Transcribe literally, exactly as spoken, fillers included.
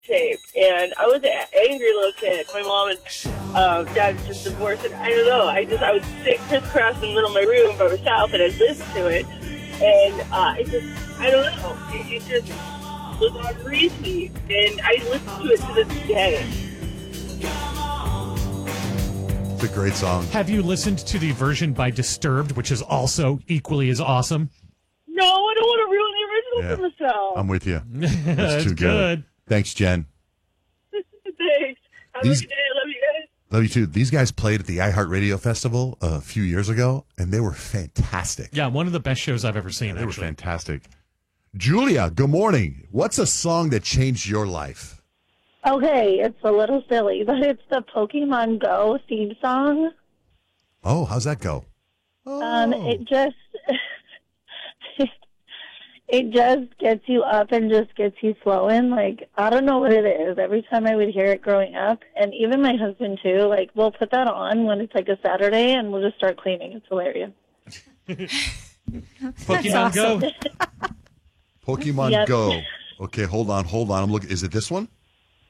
tape, and I was an angry little kid. My mom and uh, dad just divorced, and I don't know. I just I would sit crisscross in the middle of my room by myself, and I'd listen to it, and uh, it just I don't know. It, it just was on repeat, and I listen to it to this day. It's a great song. Have you listened to the version by Disturbed, which is also equally as awesome? No, I don't want to ruin the original Yeah. for myself. I'm with you. That's That's too good. good. Thanks, Jen. Thanks. Have These- a good day. I love you guys. Love you too. These guys played at the iHeartRadio Festival a few years ago, and they were fantastic. Yeah, one of the best shows I've ever seen, They were actually. fantastic. Julia, good morning. What's a song that changed your life? Okay, it's a little silly, but it's the Pokemon Go theme song. Oh, how's that go? Oh. Um, it just it just gets you up and just gets you flowing. Like, I don't know what it is. Every time I would hear it growing up, and even my husband too, like, we'll put that on when it's like a Saturday and we'll just start cleaning. It's hilarious. Pokemon Go. Pokemon Yep. Go. Okay, hold on, hold on. I'm looking. Is it this one?